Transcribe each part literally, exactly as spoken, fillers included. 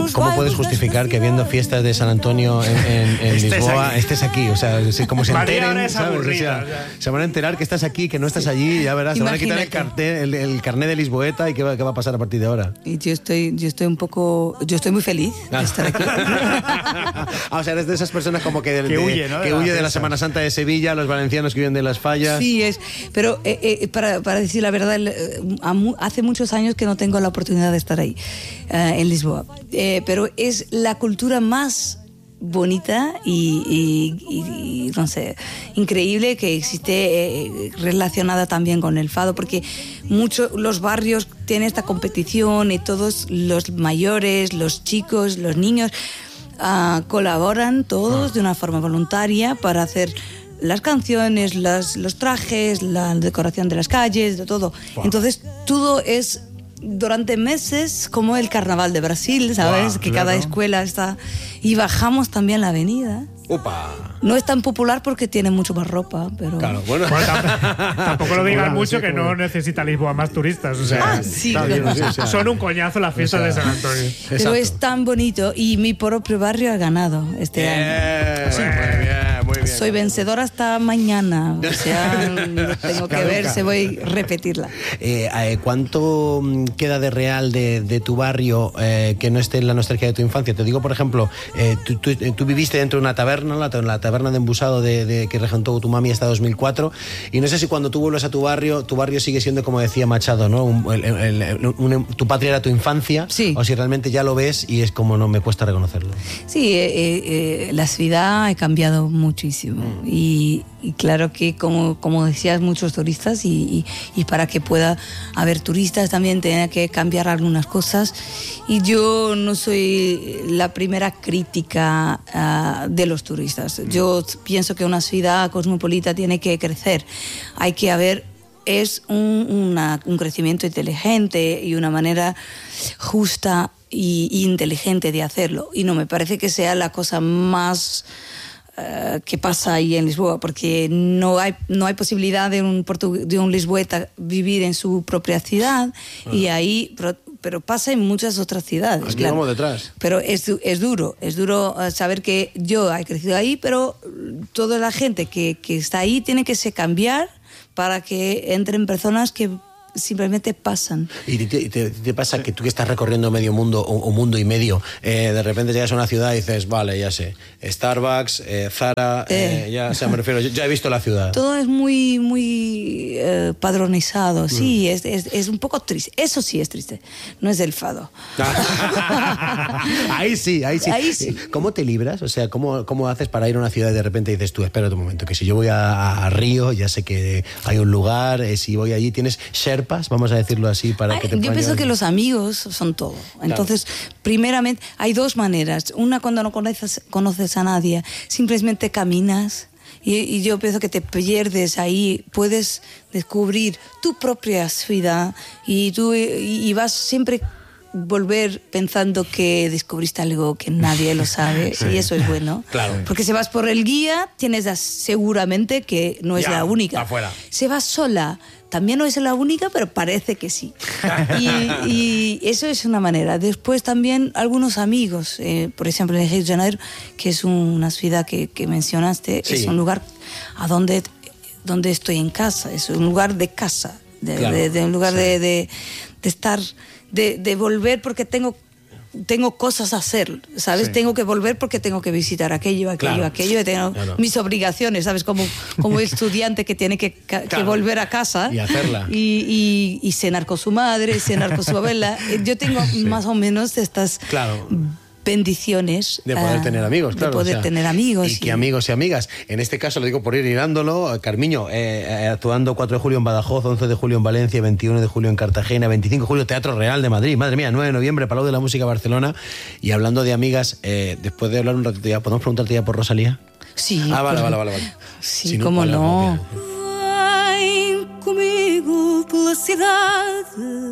¿Cómo, cómo puedes justificar que viendo fiestas de San Antonio en, en, en Lisboa aquí. estés aquí? O sea, como se enteren, ¿sabes? O sea, se van a enterar que estás aquí, que no estás allí, ya verás, Imagínate. se van a quitar el, cartel, el, el carnet de lisboeta y qué va, qué va a pasar a partir de ahora. Y yo estoy, yo estoy un poco, yo estoy muy feliz de estar aquí. ah, o sea, eres de esas personas como que, de, que huye, ¿no? que de huye la de la Semana Santa de Sevilla, los valencianos que viven de las fallas. Sí, es, pero eh, eh, para, para decir la verdad, hace muchos años que no tengo la oportunidad de estar ahí, uh, en Lisboa. Eh, pero es la cultura más bonita y, y, y, y no sé, increíble que existe, eh, relacionada también con el fado, porque muchos los barrios tienen esta competición y todos los mayores, los chicos, los niños uh, colaboran todos de una forma voluntaria para hacer las canciones, las, los trajes, la decoración de las calles, de todo. Wow. Entonces todo es durante meses como el carnaval de Brasil, ¿sabes? Wow, que claro. Cada escuela está... Y bajamos también la avenida. Upa. No es tan popular porque tiene mucho más ropa, pero... Claro, bueno. bueno tampoco, tampoco lo digas mucho, que no necesita Lisboa más turistas. O sea, ah, sí, claro. bien, sí, son un coñazo las fiestas o sea, de San Antonio. Pero exacto. Es tan bonito y mi propio barrio ha ganado este bien, año. Sí. Muy bien, muy bien. Soy vencedora hasta mañana. O sea, tengo que ver si voy a repetirla. Eh, eh, ¿Cuánto queda de real de, de tu barrio eh, que no esté en la nostalgia de tu infancia? Te digo, por ejemplo, eh, tú, tú, tú viviste dentro de una taberna, la, la taberna de Embusado de, de, que regentó tu mami hasta dos mil cuatro, y no sé si cuando tú vuelves a tu barrio, tu barrio sigue siendo, como decía Machado, ¿no? Un, el, el, el, un, tu patria era tu infancia, sí. O si realmente ya lo ves y es como no me cuesta reconocerlo. Sí, eh, eh, la ciudad ha cambiado muchísimo mm. y, y claro que como, como decías, muchos turistas y, y, y para que pueda haber turistas también tiene que cambiar algunas cosas, y yo no soy la primera crítica uh, de los turistas. Yo pienso que una ciudad cosmopolita tiene que crecer, hay que haber es un, una, un crecimiento inteligente y una manera justa y, y inteligente de hacerlo, y no me parece que sea la cosa más uh, que pasa ahí en Lisboa, porque no hay, no hay posibilidad de un, portu- de un lisboeta vivir en su propia ciudad, ah. y ahí... Pero, pero pasa en muchas otras ciudades. Aquí claro. vamos detrás. Pero es, es duro, es duro saber que yo he crecido ahí, pero toda la gente que, que está ahí tiene que se cambiar para que entren personas que simplemente pasan. ¿Y te, te, te pasa que tú que estás recorriendo medio mundo o, o mundo y medio, eh, de repente llegas a una ciudad y dices, vale, ya sé, Starbucks, eh, Zara, eh. Eh, ya, o sea, me refiero, yo ya he visto la ciudad. Todo es muy, muy eh, padronizado, sí, mm. es, es, es un poco triste. Eso sí es triste, no es del fado. ahí sí, ahí sí. Ahí sí. ¿Cómo te libras? O sea, ¿cómo, cómo haces para ir a una ciudad y de repente dices tú, espérate un momento, que si yo voy a, a Río, ya sé que hay un lugar, eh, si voy allí, tienes Sherpa, vamos a decirlo así, para Ay, que te yo pienso ayudar. Que los amigos son todo. Entonces, claro. Primeramente, hay dos maneras. Una, cuando no conoces, conoces a nadie, simplemente caminas, y, y yo pienso que te pierdes ahí, puedes descubrir tu propia ciudad, y tú y, y vas siempre volver pensando que descubriste algo que nadie lo sabe, sí. Y eso es bueno. Claro. Porque si vas por el guía, tienes seguramente que no es ya, la única. Afuera. Si vas sola, también no es la única, pero parece que sí. y, y eso es una manera. Después también algunos amigos, eh, por ejemplo en Río de Janeiro, que es una ciudad que, que mencionaste, sí. Es un lugar a donde, donde estoy en casa, es un lugar de casa, de, claro. de, de un lugar sí. de, de, de estar, de, de volver porque tengo... tengo cosas a hacer, ¿sabes? Sí. Tengo que volver porque tengo que visitar aquello, aquello, claro. aquello, tengo claro. mis obligaciones, ¿sabes? Como, como estudiante que tiene que, que claro. volver a casa y hacerla. Y, y, y cenar con su madre, cenar con su abuela. Yo tengo sí. más o menos estas... Claro. bendiciones de poder uh, tener amigos, claro, de poder o sea, tener amigos y que y... amigos y amigas, en este caso lo digo por ir hilándolo, Carmiño, eh, eh, actuando cuatro de julio en Badajoz, once de julio en Valencia, veintiuno de julio en Cartagena, veinticinco de julio Teatro Real de Madrid, madre mía, nueve de noviembre Palau de la Música Barcelona. Y hablando de amigas, eh, después de hablar un ratito ya, ¿podemos preguntarte ya por Rosalía? Sí. Ah, vale, por... vale, vale, vale. Sí, si no, cómo no. Vem comigo pela cidade,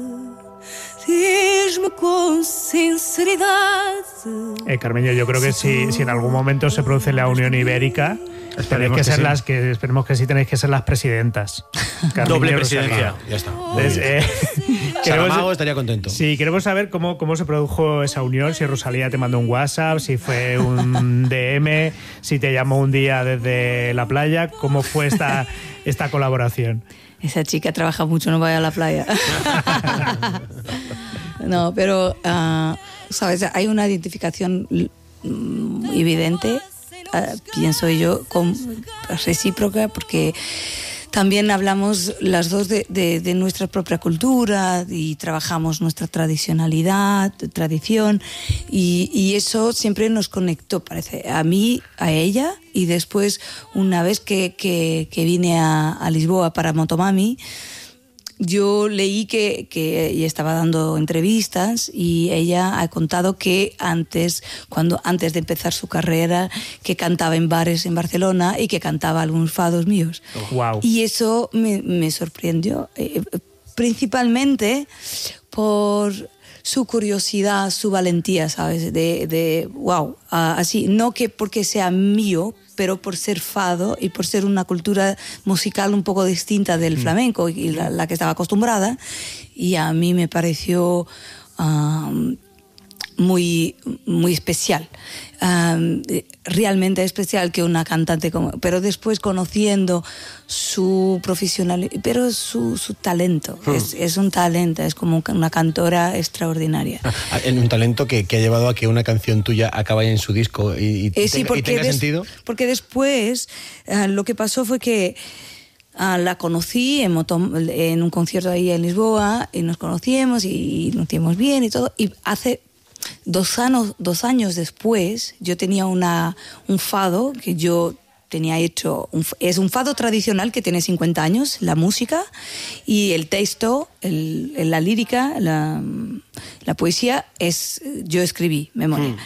diz-me con sinceridad. Eh, Carmiño, yo creo que si, si en algún momento se produce la Unión Ibérica, tenéis que, que ser sí. las que esperemos que sí tenéis que ser las presidentas. Carmiño, doble presidencia. Ya está. Es, eh, Saramago estaría contento. Sí, queremos saber cómo, cómo se produjo esa unión, si Rosalía te mandó un WhatsApp, si fue un D M, si te llamó un día desde la playa, cómo fue esta, esta colaboración. Esa chica trabaja mucho, no vaya a la playa. No, pero, uh, ¿sabes? Hay una identificación evidente, uh, pienso yo, con, recíproca, porque también hablamos las dos de, de, de nuestra propia cultura y trabajamos nuestra tradicionalidad, tradición, y, y eso siempre nos conectó, parece, a mí, a ella, y después, una vez que, que, que vine a, a Lisboa para Motomami, yo leí que, que ella estaba dando entrevistas y ella ha contado que antes, cuando, antes de empezar su carrera, que cantaba en bares en Barcelona y que cantaba algunos fados míos. Oh, wow. Y eso me, me sorprendió, eh, principalmente por su curiosidad, su valentía, ¿sabes? De, de wow, así, no que porque sea mío, pero por ser fado y por ser una cultura musical un poco distinta del flamenco y la, la que estaba acostumbrada, y a mí me pareció um, muy, muy especial, um, realmente especial que una cantante como, pero después conociendo su profesionalidad, pero su, su talento, hmm. es, es un talento, es como una cantora extraordinaria. Ah, un talento que, que ha llevado a que una canción tuya acabe en su disco y, y, eh, sí, tenga, y tenga des, sentido. Porque después uh, lo que pasó fue que Uh, la conocí en, moto, en un concierto ahí en Lisboa y nos conocíamos y, y nos hicimos bien y todo, y hace Dos años, dos años después, yo tenía una, un fado que yo tenía hecho. Un, es un fado tradicional que tiene cincuenta años, la música y el texto, el, la lírica, la, la poesía, es yo escribí, memoria. Mm.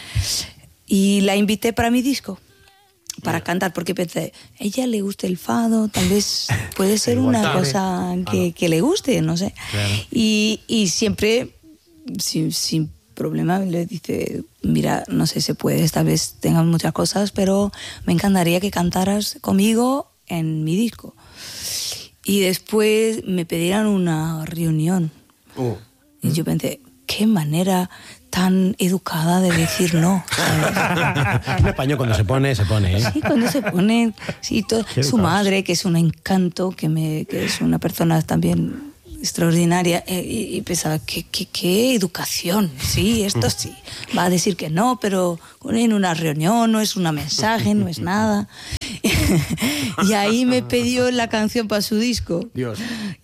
Y la invité para mi disco, para yeah. cantar, porque pensé, ella le gusta el fado, tal vez puede ser una tarde. cosa que, que le guste, no sé. Claro. Y, y siempre, sin, sin problema, le dice, mira, no sé si puedes, tal vez tengas muchas cosas, pero me encantaría que cantaras conmigo en mi disco. Y después me pidieron una reunión. Oh. Y yo pensé, qué manera tan educada de decir no. En español cuando se pone, se pone, ¿eh? Sí, cuando se pone. Sí, todo, su madre, que es un encanto, que, me, que es una persona también extraordinaria, eh, y, y pensaba, ¿qué, qué, qué educación? Sí, esto sí. Va a decir que no, pero en una reunión no es un mensaje, no es nada. Y ahí me pidió la canción para su disco. Dios.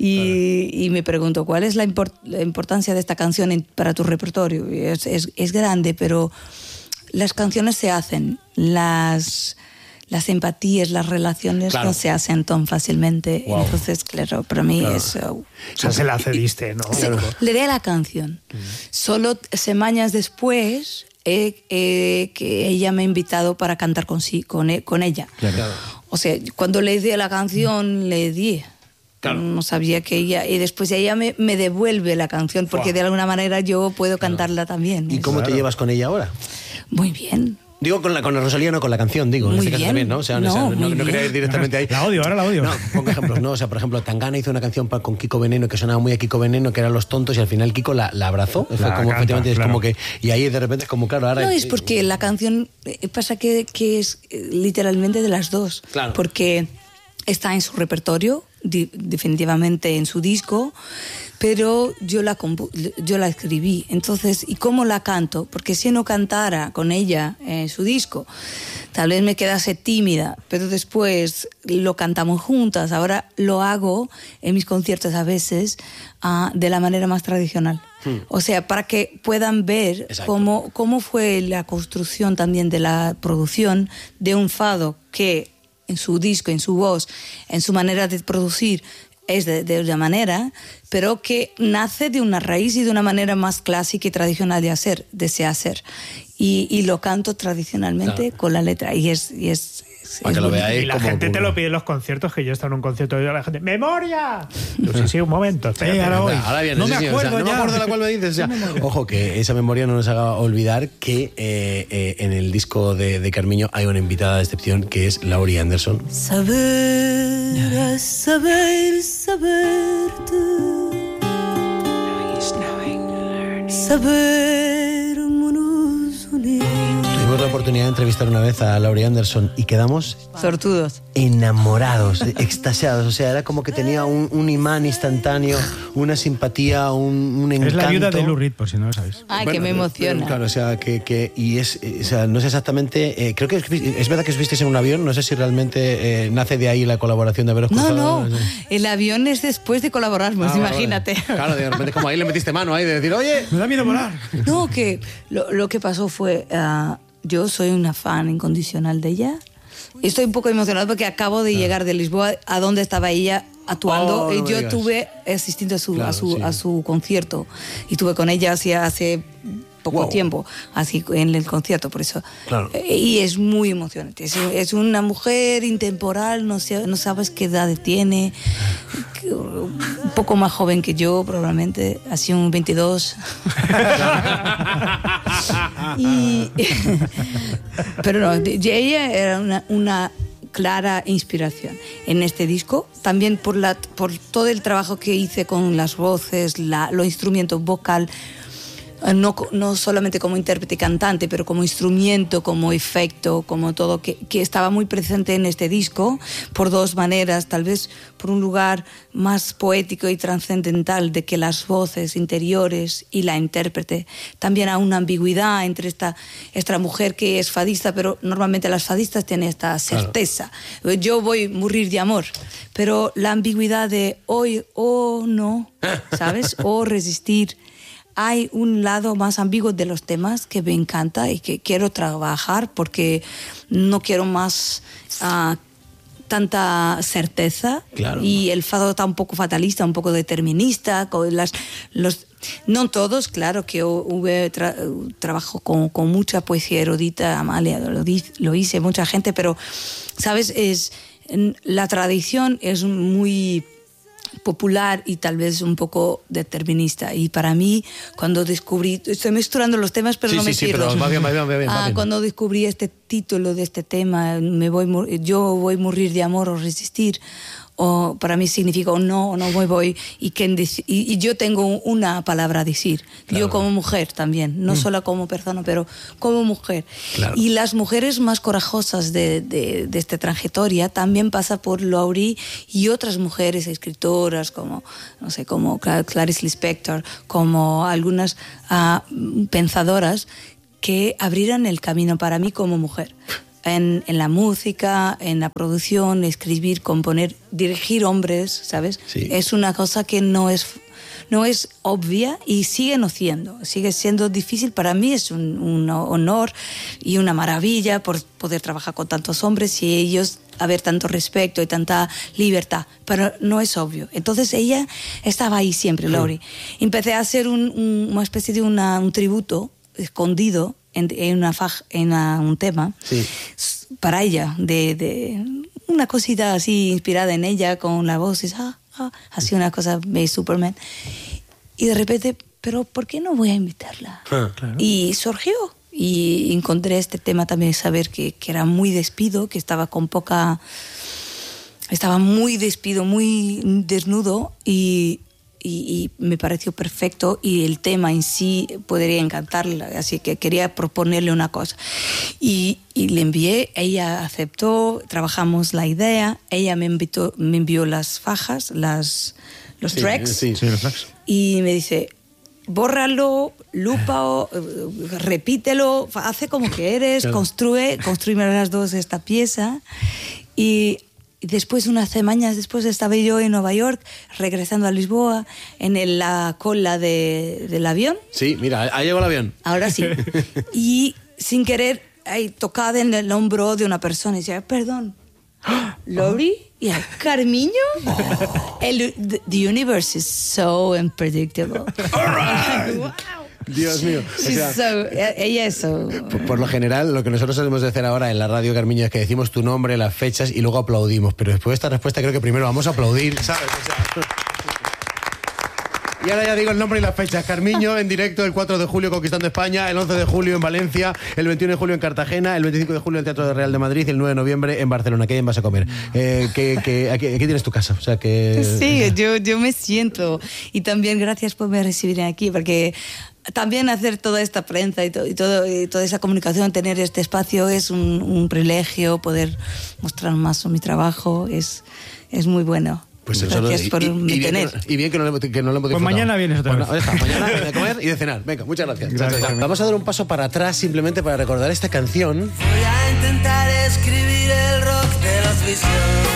Y, y me preguntó, ¿cuál es la, import, la importancia de esta canción en, para tu repertorio? Y es, es, es grande, pero las canciones se hacen, las... las empatías, las relaciones claro. no se hacen tan fácilmente. Wow. Entonces, claro, para mí claro. es... Uh, o sea, se la cediste, ¿no? Sí, claro. Le di la canción. Mm. Solo semanas después eh, eh, que ella me ha invitado para cantar con, sí, con, con ella. Claro. O sea, cuando le di la canción, mm. le di. Claro. No sabía que ella... Y después ella me, me devuelve la canción, porque wow. de alguna manera yo puedo claro. cantarla también. ¿Y cómo claro. te llevas con ella ahora? Muy bien. Digo con la, con la Rosalía, no con la canción, digo, en muy este caso bien. también, ¿no? O sea, no, no, o sea, no, no quería ir directamente ahí. La odio, ahora la odio. No, pongo ejemplos, ¿no? O sea, por ejemplo, Tangana hizo una canción pa, con Kiko Veneno que sonaba muy a Kiko Veneno, que eran Los Tontos, y al final Kiko la, la abrazó. La fue como, canta, efectivamente, es claro. como que... Y ahí de repente es como, claro, ahora... No, es porque la canción pasa que, que es literalmente de las dos. Claro. Porque está en su repertorio, di, definitivamente en su disco, pero yo la, yo la escribí. Entonces, ¿y cómo la canto? Porque si no cantara con ella en su disco, tal vez me quedase tímida, pero después lo cantamos juntas. Ahora lo hago en mis conciertos a veces uh, de la manera más tradicional. Hmm. O sea, para que puedan ver cómo, cómo fue la construcción también de la producción de un fado que en su disco, en su voz, en su manera de producir, es de, de una manera, pero que nace de una raíz y de una manera más clásica y tradicional de hacer, de se hacer. Y, y lo canto tradicionalmente claro. con la letra. Y es... Y es Para que lo veáis. Y la como, gente como... te lo pide en los conciertos, que yo he estado en un concierto y la gente, ¡memoria! Pues sí, sí, un momento. Espérate, sí, ahora voy. Ahora viene, no sí, me sí, acuerdo o sea, no me acuerdo de la cual me dices. O sea, ojo, que esa memoria no nos haga olvidar que eh, eh, en el disco de, de Carmiño hay una invitada de excepción que es Laurie Anderson. Saber, saber, saberte. sabermos unir. Tuvimos la oportunidad de entrevistar una vez a Laurie Anderson y quedamos Sortudos. enamorados, extasiados. O sea, era como que tenía un, un imán instantáneo, una simpatía, un, un encanto. Es la viuda de Lou Reed, por si no lo sabéis. Ay, Bueno, que me emociona. Claro, o sea, que, que y es, o sea, no sé exactamente, eh, creo que es, es verdad que os visteis en un avión, no sé si realmente eh, nace de ahí la colaboración de haberos No, cruzado. no, sé. el avión es después de colaborarnos, Ah, vale, imagínate. vale. Claro, de repente como ahí le metiste mano ahí de decir, oye, Me da miedo volar. No, que lo, lo que pasó fue, uh, yo soy una fan incondicional de ella. Estoy un poco emocionada porque acabo de llegar de Lisboa a donde estaba ella actuando Oh, no y me yo digas. tuve asistiendo a su, Claro, a su, sí. a su concierto y estuve con ella hace, hace poco Wow. tiempo, así en el concierto, por eso. Claro. Eh, Y es muy emocionante. Es, es una mujer intemporal, no, sé, no sabes qué edad tiene, que- un poco más joven que yo, probablemente, así un veintidós. Y, pero no, de- de ella era una, una clara inspiración en este disco, también por, la, por todo el trabajo que hice con las voces, la, los instrumentos vocal, eh, no, co- no solamente como intérprete y cantante, pero como instrumento, como efecto, como todo, que, que estaba muy presente en este disco, por dos maneras, tal vez por un lugar más poético y trascendental de que las voces interiores y la intérprete, también hay una ambigüedad entre esta, esta mujer que es fadista, pero normalmente las fadistas tienen esta certeza, yo voy a morir de amor, pero la ambigüedad de hoy o no, ¿sabes? O resistir. Hay un lado más ambiguo de los temas que me encanta y que quiero trabajar porque no quiero más uh, tanta certeza. Claro. Y el fado está un poco fatalista, un poco determinista. Con las, los, no todos, claro, que hubo tra trabajo con, con mucha poesía erudita, Amalia lo, di lo hice, mucha gente, pero, ¿sabes? Es, la tradición es muy popular y tal vez un poco determinista, y para mí cuando descubrí, estoy mezclando los temas pero sí, no me sí, sí, pierdo. pero va bien, va bien, va bien, va Ah, bien. cuando descubrí este título de este tema, me voy, yo voy a morir de amor o resistir, o para mí significa o no, o no voy, voy, y, que, y, y yo tengo una palabra a decir, claro. Yo como mujer también, no mm. solo como persona, pero como mujer. Claro. Y las mujeres más corajosas de, de, de esta trayectoria también pasa por Laurie y otras mujeres escritoras como, no sé, como Clarice Lispector, como algunas uh, pensadoras que abrieran el camino para mí como mujer. En, en la música, en la producción, escribir, componer, dirigir hombres, ¿sabes? Sí. Es una cosa que no es, no es obvia y sigue no siendo, sigue siendo difícil. Para mí es un, un honor y una maravilla por poder trabajar con tantos hombres y ellos haber tanto respeto y tanta libertad, pero no es obvio. Entonces ella estaba ahí siempre, Laurie. Sí. Empecé a hacer un, un, una especie de una, un tributo escondido en, en, una faj, en una, un tema sí. para ella, de, de una cosita así inspirada en ella, con la voz, ah, ah, así una cosa de Superman. Y de repente, pero ¿por qué no voy a invitarla? Ah, claro. Y surgió. Y encontré este tema también, saber que, que era muy despido, que estaba con poca... Estaba muy despido, muy desnudo y... Y, y me pareció perfecto y el tema en sí podría encantarla, así que quería proponerle una cosa y, y le envié, ella aceptó, trabajamos la idea, ella me, invitó, me envió las fajas, las, los sí, tracks, sí, sí, los tracks y me dice, bórralo, lúpalo, repítelo, hace como que eres, claro. construye, construimos las dos esta pieza y Y después, unas semanas después, estaba yo en Nueva York, regresando a Lisboa, en el, la cola de, del avión. Sí, mira, ahí llegó el avión. Ahora sí. Y sin querer, ahí, tocada en el hombro de una persona, y decía, perdón, Laurie, y a Carmiño. Oh. El, the, the universe is so unpredictable. All right. Wow. Dios mío. O sea, so, ella es so... por, por lo general, lo que nosotros solemos hacer ahora en la radio, Carmiño, es que decimos tu nombre, las fechas y luego aplaudimos. Pero después de esta respuesta creo que primero vamos a aplaudir, ¿sabes? O sea, Y ahora ya digo el nombre y las fechas. Carmiño en directo el cuatro de julio conquistando España, el once de julio en Valencia, el veintiuno de julio en Cartagena, el veinticinco de julio en el Teatro de Real de Madrid y el nueve de noviembre en Barcelona. ¿Qué vas a comer? Eh, ¿qué, qué, aquí, aquí tienes tu casa? O sea, que... Sí, yo, yo me siento. Y también gracias por me recibir aquí, porque también hacer toda esta prensa y, to, y, todo, y toda esa comunicación, tener este espacio es un, un privilegio, poder mostrar más mi trabajo es, es muy bueno. Pues gracias solo, por y, me y, tener. Bien que, y bien que no le, que no le hemos disfrutado. Pues mañana vienes otra vez. Bueno, está, mañana de comer y de cenar. Venga, muchas gracias. Gracias, chao, chao. Vamos a dar un paso para atrás simplemente para recordar esta canción. Voy a intentar escribir el rock de los vicios.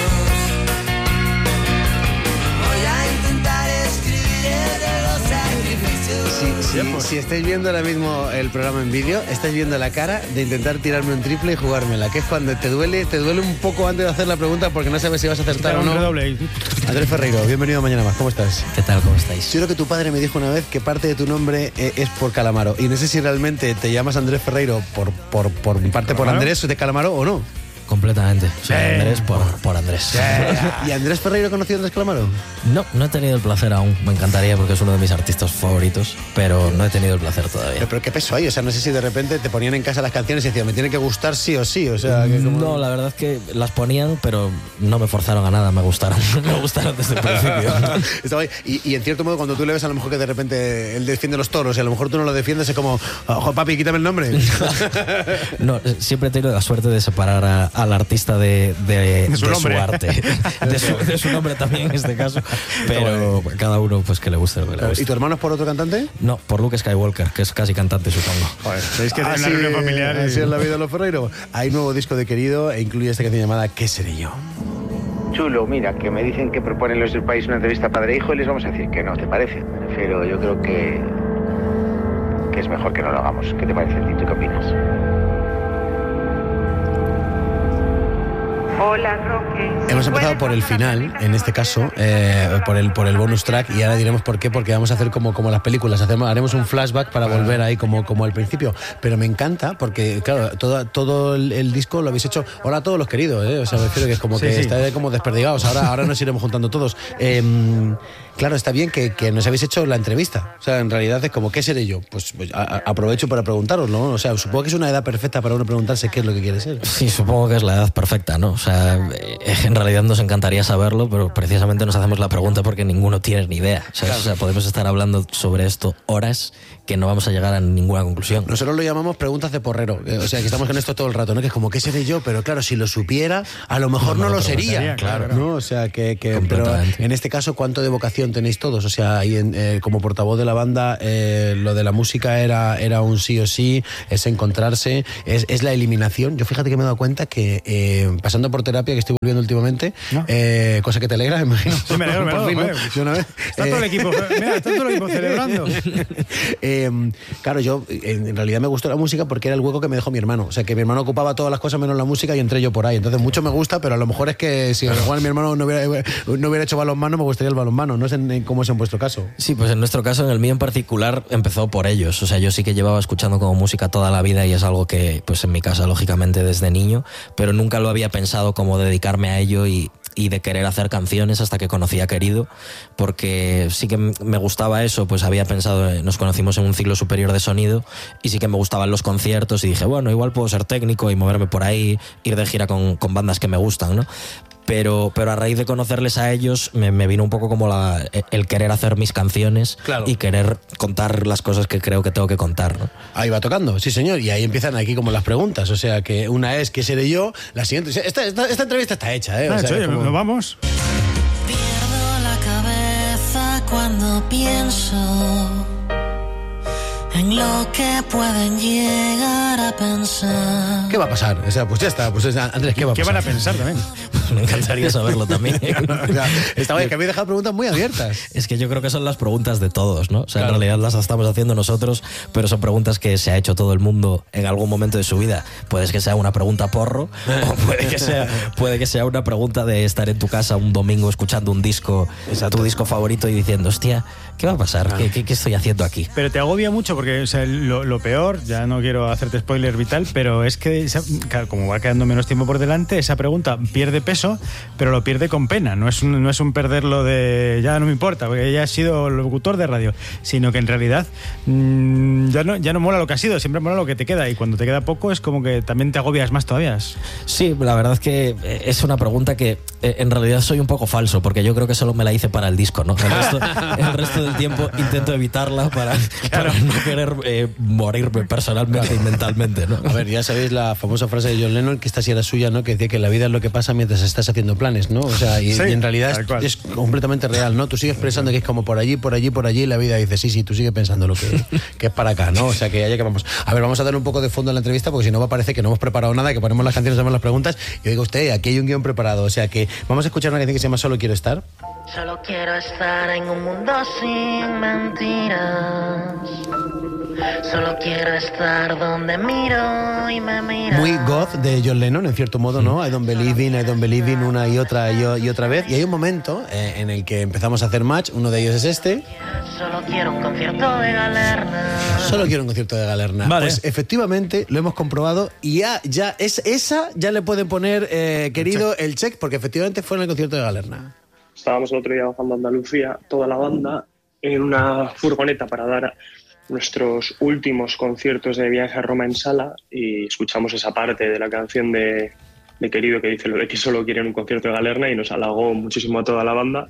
Voy a intentar escribir el de los sacrificios. Si, si, si estáis viendo ahora mismo el programa en vídeo, estáis viendo la cara de intentar tirarme un triple y jugármela, que es cuando te duele, te duele un poco antes de hacer la pregunta porque no sabes si vas a acertar o no. Andrés Ferreiro, bienvenido a Mañana Más, ¿cómo estás? ¿Qué tal? ¿Cómo estáis? Yo creo que tu padre me dijo una vez que parte de tu nombre eh, es por Calamaro y no sé si realmente te llamas Andrés Ferreiro por, por, por parte por Andrés de Calamaro o no. Completamente. O sea, Andrés por, por Andrés. ¿Y Andrés Ferreiro conoció a Andrés Calamaro? No, no he tenido el placer aún. Me encantaría porque es uno de mis artistas favoritos, pero no he tenido el placer todavía. Pero, pero qué peso hay, o sea, no sé si de repente te ponían en casa las canciones y decían, me tiene que gustar sí o sí, o sea... Que como... No, la verdad es que las ponían, pero no me forzaron a nada, me gustaron. Me gustaron desde el principio. Estaba ahí. Y, y en cierto modo, cuando tú le ves a lo mejor que de repente él defiende los toros y a lo mejor tú no lo defiendes, es como, ojo, papi, quítame el nombre. No, siempre he tenido la suerte de separar a, al artista de De, de, de, su, de su arte, de su, de su nombre también en este caso, pero cada uno pues que le guste lo que le guste. ¿Y tu hermano es por otro cantante? No, por Luke Skywalker, que es casi cantante, supongo. Joder, ¿sabéis que así, tiene una reunión familiar? Y... Así es la vida de los Ferreiro. Hay nuevo disco de Querido e incluye esta canción llamada ¿Qué seré yo? Chulo, mira, que me dicen que proponen los del país una entrevista padre-hijo y les vamos a decir que no, ¿te parece? Me refiero, yo creo que, que es mejor que no lo hagamos. ¿Qué te parece, Tito? ¿Qué opinas? Hola, Roque. Hemos empezado por el final, en este caso, eh, por el por el bonus track, y ahora diremos por qué, porque vamos a hacer como, como las películas, hacemos, haremos un flashback para volver ahí como, como al principio. Pero me encanta, porque claro, todo, todo el, el disco lo habéis hecho, hola a todos los queridos, ¿eh? O sea, me refiero que es como sí, que sí. Está como desperdigados, ahora, ahora nos iremos juntando todos. Eh, claro, está bien que, que nos habéis hecho la entrevista, o sea, en realidad es como, ¿qué seré yo? Pues, pues a, a, aprovecho para preguntaros, ¿no? O sea, supongo que es una edad perfecta para uno preguntarse qué es lo que quiere ser. Sí, supongo que es la edad perfecta, ¿no? O sea, en realidad nos encantaría saberlo, pero precisamente nos hacemos la pregunta porque ninguno tiene ni idea. O sea, claro. O sea, podemos estar hablando sobre esto horas que no vamos a llegar a ninguna conclusión. Nosotros lo llamamos preguntas de porrero. O sea, que estamos con esto todo el rato, ¿no? Que es como, ¿qué seré yo? Pero claro, si lo supiera, a lo mejor no, no, no lo sería. Claro, ¿no? O sea, que... que pero en este caso, ¿cuánto de vocación tenéis todos? O sea, ahí en, eh, como portavoz de la banda, eh, lo de la música era, era un sí o sí, es encontrarse, es, es la eliminación. Yo fíjate que me he dado cuenta que eh, pasando por terapia, que estoy volviendo últimamente, ¿no? eh, cosa que te alegra, me imagino. Sí, me alegro, me alegro. Por fin, ¿no? Está todo el equipo, mira, está todo el equipo celebrando. eh, claro, yo en realidad me gustó la música porque era el hueco que me dejó mi hermano. O sea, que mi hermano ocupaba todas las cosas menos la música y entré yo por ahí. Entonces, mucho me gusta, pero a lo mejor es que si igual mi hermano no hubiera, no hubiera hecho balonmano, me gustaría el balonmano. No sé cómo es en vuestro caso. Sí, pues en nuestro caso, en el mío en particular, empezó por ellos. O sea, yo sí que llevaba escuchando como música toda la vida y es algo que, pues en mi casa, lógicamente, desde niño, pero nunca lo había pensado como dedicarme a ello y, y de querer hacer canciones hasta que conocí a Querido, porque sí que me gustaba eso, pues había pensado, nos conocimos en un ciclo superior de sonido y sí que me gustaban los conciertos y dije, bueno, igual puedo ser técnico y moverme por ahí, ir de gira con, con bandas que me gustan, ¿no? Pero, pero a raíz de conocerles a ellos me, me vino un poco como la, el querer hacer mis canciones, claro, y querer contar las cosas que creo que tengo que contar, ¿no? Ahí va tocando, sí señor, y ahí empiezan aquí como las preguntas, o sea que una es ¿qué seré yo? La siguiente, esta, esta, esta entrevista está hecha, ¿eh? O ah, sea, oye, como... nos vamos. Pierdo la cabeza cuando pienso en lo que pueden llegar a pensar. ¿Qué va a pasar? O sea, pues ya está, pues Andrés, ¿qué va a ¿Qué pasar? van a pensar también? Me encantaría saberlo también. O sea, está bien, que habéis dejado preguntas muy abiertas. Es que yo creo que son las preguntas de todos, ¿no? O sea, claro, en realidad las estamos haciendo nosotros, pero son preguntas que se ha hecho todo el mundo en algún momento de su vida. Puede que sea una pregunta porro, o puede que sea, puede que sea una pregunta de estar en tu casa un domingo escuchando un disco, tu disco favorito y diciendo, hostia, ¿qué va a pasar? ¿Qué, qué, qué estoy haciendo aquí? Pero te agobia mucho porque, o sea, lo, lo peor, ya no quiero hacerte spoiler vital, pero es que esa, claro, como va quedando menos tiempo por delante, esa pregunta pierde peso eso, pero lo pierde con pena. No es un, no es un perderlo de ya no me importa, porque ya he sido locutor de radio, sino que en realidad mmm, ya, no, ya no mola lo que has sido, siempre mola lo que te queda, y cuando te queda poco es como que también te agobias más todavía. Sí, la verdad es que es una pregunta que en realidad soy un poco falso, porque yo creo que solo me la hice para el disco, ¿no? El resto, el resto del tiempo intento evitarla para, claro. para no querer eh, morirme personalmente y mentalmente, ¿no? A ver, ya sabéis la famosa frase de John Lennon, que esta sí era suya, ¿no? Que decía que la vida es lo que pasa mientras estás haciendo planes, ¿no? O sea, y, sí, y en realidad es, es completamente real, ¿no? Tú sigues pensando que es como por allí, por allí, por allí, y la vida dice, sí, sí, tú sigues pensando lo que, que es para acá, ¿no? O sea, que allá que vamos. A ver, vamos a darle un poco de fondo a la entrevista, porque si no va a parecer que no hemos preparado nada, que ponemos las canciones, hacemos las preguntas, y digo, usted, aquí hay un guión preparado. O sea, que vamos a escuchar una canción que se llama Solo quiero estar. Solo quiero estar en un mundo sin mentiras. Solo quiero estar donde miro y me mira. Muy goth de John Lennon, en cierto modo, ¿no? I don't believe in, I don't believe in, una y otra y, y otra vez. Y hay un momento eh, en el que empezamos a hacer match. Uno de ellos es este. Solo quiero un concierto de Galerna. Solo quiero un concierto de Galerna. Vale. Pues efectivamente lo hemos comprobado y ya, ya es, esa ya le pueden poner, eh, querido, el check, porque efectivamente fue en el concierto de Galerna. Estábamos el otro día bajando a Andalucía, toda la banda, en una furgoneta para dar nuestros últimos conciertos de Viaje a Roma en sala, y escuchamos esa parte de la canción de, de Querido que dice lo de que solo quieren un concierto de Galerna, y nos halagó muchísimo a toda la banda.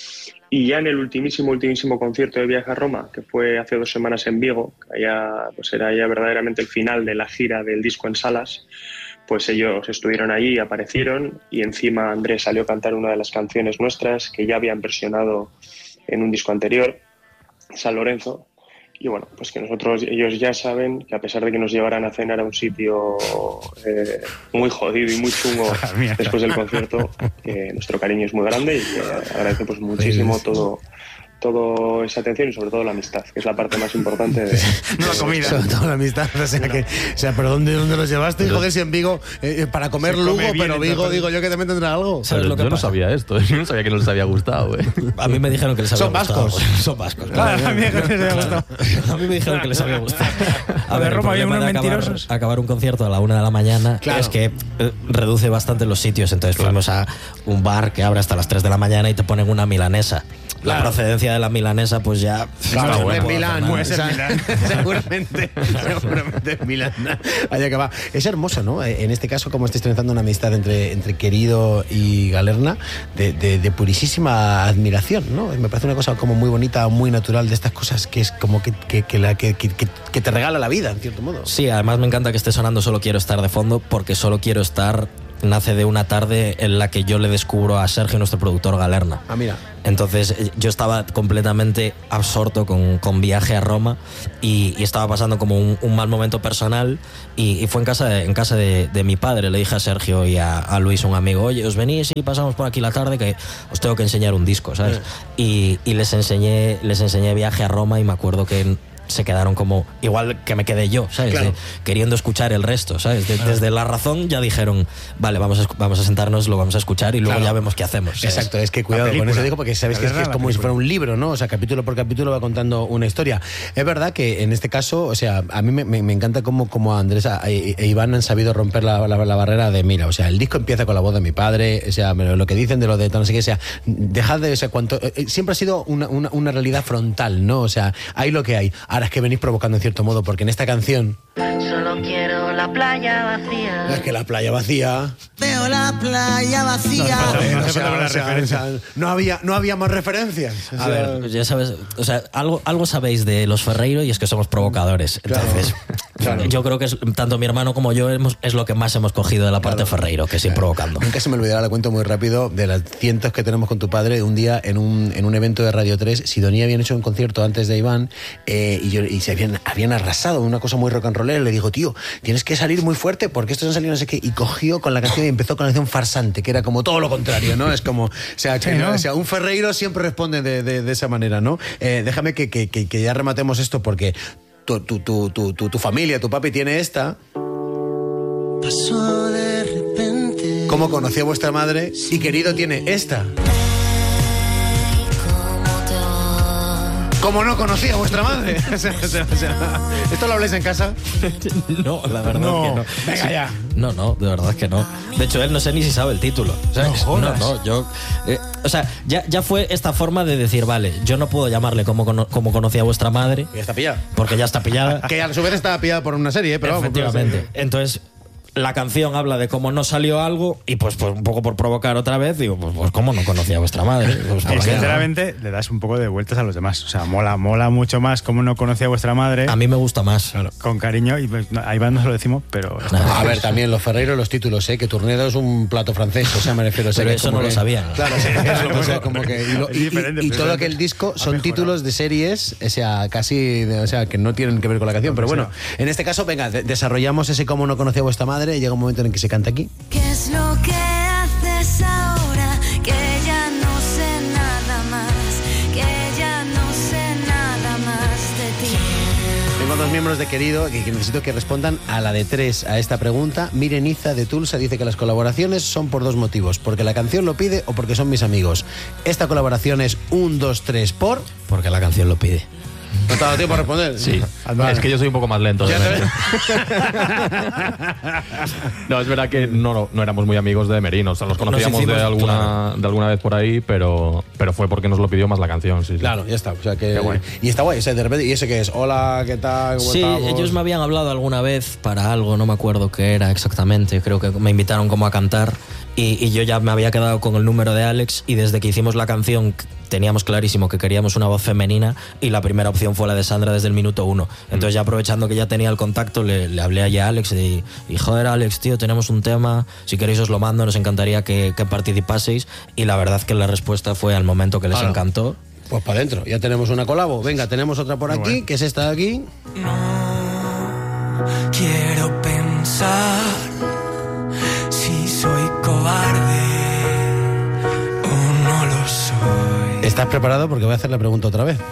Y ya en el ultimísimo, ultimísimo concierto de Viaje a Roma, que fue hace dos semanas en Vigo, que allá, pues era ya verdaderamente el final de la gira del disco en salas, pues ellos estuvieron allí, aparecieron, y encima Andrés salió a cantar una de las canciones nuestras que ya habían versionado en un disco anterior, San Lorenzo. Y bueno, pues que nosotros, ellos ya saben que a pesar de que nos llevaran a cenar a un sitio eh, muy jodido y muy chungo después del concierto, que nuestro cariño es muy grande y que agradece pues muchísimo todo, toda esa atención y sobre todo la amistad, que es la parte más importante de... No la comida. Sobre todo la amistad, o sea, que, o sea pero ¿dónde, dónde los llevaste? Joder, si en Vigo, eh, para comer Lugo, pero Vigo, digo yo que también tendrá algo. ¿Sabes lo que yo pasa? No sabía esto, yo no sabía que no les había gustado, eh. A mí me dijeron que les había Son gustado. vascos. Son vascos. Claro, a mí me había gustado. A mí me dijeron que les había gustado. A ver, Roma, había unos acabar, mentirosos. Acabar un concierto a la una de la mañana, claro, es que eh, reduce bastante los sitios, entonces claro, fuimos a un bar que abre hasta las tres de la mañana y te ponen una milanesa. La claro, procedencia de la milanesa, pues ya... Claro, no es puedo Milán, hacer nada. o sea, Milán. seguramente, seguramente es Milán. Allá que va. Es hermoso, ¿no? En este caso, como estáis trenzando una amistad entre, entre Querido y Galerna, de, de, de purísima admiración, ¿no? Me parece una cosa como muy bonita, muy natural, de estas cosas que es como que, que, que, la, que, que, que te regala la vida, en cierto modo. Sí, además me encanta que esté sonando Solo quiero estar de fondo, porque Solo quiero estar nace de una tarde en la que yo le descubro a Sergio, nuestro productor, Galerna. Ah, mira. Entonces yo estaba completamente absorto con, con Viaje a Roma y, y estaba pasando como un, un mal momento personal y, y fue en casa, de, en casa de, de mi padre. Le dije a Sergio y a, a Luis, un amigo, oye, os venís y pasamos por aquí la tarde que os tengo que enseñar un disco, ¿sabes? Y, y les enseñé, les enseñé Viaje a Roma y me acuerdo que se quedaron como igual que me quedé yo, ¿sabes? Claro. De, queriendo escuchar el resto, ¿sabes? De, claro. Desde La Razón ya dijeron, vale, vamos a, vamos a sentarnos, lo vamos a escuchar y luego claro, ya vemos qué hacemos, ¿sabes? Exacto, es que cuidado con eso digo, porque sabes que es, que es como si fuera un libro, ¿no? O sea, capítulo por capítulo va contando una historia. Es verdad que en este caso, o sea, a mí me, me, me encanta cómo, cómo Andrés e, e Iván han sabido romper la, la, la barrera de, mira, o sea, el disco empieza con la voz de mi padre, o sea, lo que dicen de lo de no sé qué, o sea, dejad de, o sea, cuanto, eh, siempre ha sido una, una, una realidad frontal, ¿no? O sea, hay lo que hay. Ahora es que venís provocando en cierto modo, porque en esta canción solo quiero la playa vacía. Es que la playa vacía. Veo la playa vacía. No, no, no, no, o sea, o sea, o sea, no había no había más referencias. O sea, a ver, pues ya sabes, o sea, algo algo sabéis de los Ferreiro y es que somos provocadores. Entonces, claro, claro. yo creo que es, tanto mi hermano como yo hemos, es lo que más hemos cogido de la parte claro, Ferreiro, que es ir claro, provocando. Nunca se me olvidará, le cuento muy rápido, de las cientos que tenemos con tu padre. Un día en un, en un evento de Radio tres, Sidonia habían hecho un concierto antes de Iván eh, y, yo, y se habían, habían arrasado, una cosa muy rock and rollera. Le digo, tío, tienes que salir muy fuerte porque estos han salido no sé qué. Y cogió con la canción y empezó con la canción Farsante, que era como todo lo contrario, ¿no? Es como, o sea, que, sí, ¿no? O sea, un Ferreiro siempre responde de, de, de esa manera, ¿no? Eh, déjame que, que, que, que ya rematemos esto porque tu, tu, tu, tu, tu, tu familia, tu papi tiene esta. Pasó de repente. ¿Cómo conoció a vuestra madre? Y Querido tiene esta. Como no conocía a vuestra madre. O sea, o sea, o sea, ¿esto lo habláis en casa? No, la verdad No. es que no. Venga ya. No, no, de verdad es que no. De hecho, él no sé ni si sabe el título. ¿Sabes? No No, jodas. no, yo. eh, o sea, ya, ya fue esta forma de decir, vale, yo no puedo llamarle como, cono- como conocía a vuestra madre, Ya está pillada. porque ya está pillada. Que a su vez está pillada por una serie, ¿eh? Pero vamos, Efectivamente. Entonces, la canción habla de cómo no salió algo y pues, pues un poco por provocar otra vez, digo, pues, pues cómo no conocía a vuestra madre. Pues, Y ¿por qué no? sinceramente le das un poco de vueltas a los demás. O sea, mola, mola mucho más como no conocía a vuestra madre. A mí me gusta más. Con cariño, y pues, no, ahí va, no se lo decimos, pero... A ver, también los Ferreiro, los títulos, ¿eh? Que Turnero es un plato francés, o sea, me refiero. o sea, Pero que eso como no lo que- sabían. Claro, sí, eso, o sea, como que. Y, lo- Es y- y- diferente, y pero todo es- aquel disco ha son mejorado. títulos de series, o sea, casi, de- o sea, que no tienen que ver con la canción. Pero bueno, en este caso, venga, de- desarrollamos ese cómo no conocía a vuestra madre y llega un momento en el que se canta aquí. ¿Qué es lo que haces ahora? Que ya no sé nada más, que ya no sé nada más de ti. Tengo dos miembros de Querido que, que necesito que respondan a la de tres a esta pregunta. Miren Iza de Tulsa dice que las colaboraciones son por dos motivos: porque la canción lo pide o porque son mis amigos. Esta colaboración es un, dos, tres por. Porque la canción lo pide. ¿No te ha dado tiempo a responder? Sí. Vale. Es que yo soy un poco más lento. Ya de te mente. No, es verdad que no, no, no éramos muy amigos de Merín. O sea, los conocíamos hicimos, de, alguna, claro. de alguna vez por ahí, pero, pero fue porque nos lo pidió más la canción. Sí, sí. Claro, ya está. O sea que. Qué guay. Y está guay, o sea, de repente. ¿Y ese qué es? Hola, ¿qué tal? ¿Cómo Sí, estamos? ellos me habían hablado alguna vez para algo, no me acuerdo qué era exactamente, creo que me invitaron como a cantar y, y yo ya me había quedado con el número de Alex y desde que hicimos la canción teníamos clarísimo que queríamos una voz femenina y la primera opción fue la de Sandra desde el minuto uno. Entonces ya aprovechando que ya tenía el contacto le, le hablé allá a Alex y, y joder Alex, tío, tenemos un tema, si queréis os lo mando, nos encantaría que, que participaseis y la verdad que la respuesta fue al momento que les Claro. encantó. Pues para adentro, ya tenemos una colabo. Venga, tenemos otra por aquí, que es esta de aquí. Quiero pensar si soy cobarde o no lo soy. ¿Estás preparado? Porque voy a hacer la pregunta otra vez.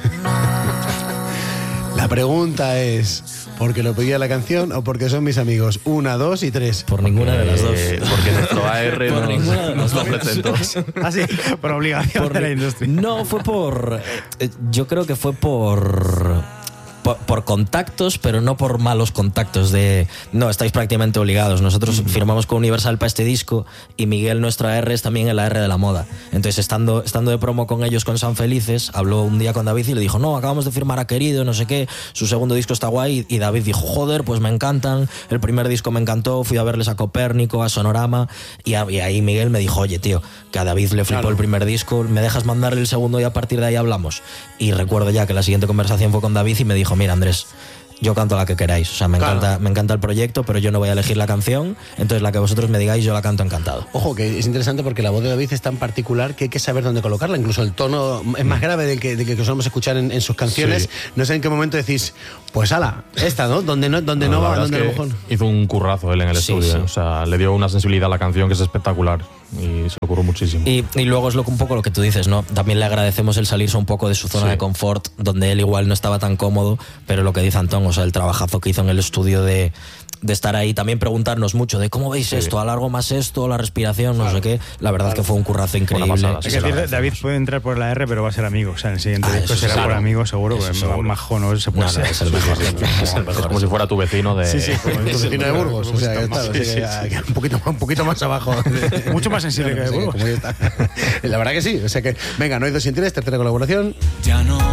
La pregunta es: ¿porque lo pedía la canción o porque son mis amigos? Una, dos y tres. Por ninguna de las dos. Eh, porque nuestro A R Por nos, ninguna de nos las lo dos. presentó. Así, por obligación Por- de la industria. No, fue por. eh, Yo creo que fue por. Por, por contactos, pero no por malos contactos de... No, estáis prácticamente obligados. Nosotros firmamos con Universal para este disco y Miguel, nuestro A R, es también el A R de la moda. Entonces, estando, estando de promo con ellos con San Felices, habló un día con David y le dijo, no, acabamos de firmar a Querido, no sé qué, su segundo disco está guay. Y David dijo, joder, pues me encantan, el primer disco me encantó, fui a verles a Copérnico, a Sonorama, y, a- y ahí Miguel me dijo, oye, tío, que a David le flipó Claro. el primer disco, ¿me dejas mandarle el segundo y a partir de ahí hablamos? Y recuerdo ya que la siguiente conversación fue con David y me dijo, mira, Andrés, yo canto la que queráis, o sea, me, Claro. encanta, me encanta el proyecto, pero yo no voy a elegir la canción, entonces la que vosotros me digáis yo la canto encantado. Ojo, que es interesante porque la voz de David es tan particular que hay que saber dónde colocarla. Incluso el tono es más grave del que, del que solemos escuchar en, en sus canciones. Sí. No sé en qué momento decís, pues ala, esta, ¿no? Donde no, donde no, la va, verdad donde a es lo que mejor. hizo un currazo él en el Sí, estudio. sí. ¿eh? O sea, le dio una sensibilidad a la canción que es espectacular y se le ocurrió muchísimo. Y, y luego es lo, un poco lo que tú dices, ¿no? También le agradecemos el salirse un poco de su zona Sí. de confort, donde él igual no estaba tan cómodo, pero lo que dice Antón, o sea, el trabajazo que hizo en el estudio de, de estar ahí, también preguntarnos mucho de cómo veis Sí. esto, alargo más esto, la respiración, no sé qué. La verdad que fue un currazo increíble. pasada, Hay sí, que se lo decir, agradecemos. David puede entrar por la R, pero va a ser amigo. O sea, en el siguiente Ah, disco eso será seguro. por amigo, seguro. Eso porque seguro. Majo no se puede No, no, ser. es el mejor. Es el Es mejor. como si fuera tu vecino de... Sí, sí, como Tu vecino de Burgos, o sea, que está, Sí, o sea, sí, que ya- que un, poquito, un poquito más abajo. Mucho más sensible que de O sea, Burgos. como ya está. La verdad que sí, o sea que, venga, no hay dos sin tres, tercera colaboración. Ya no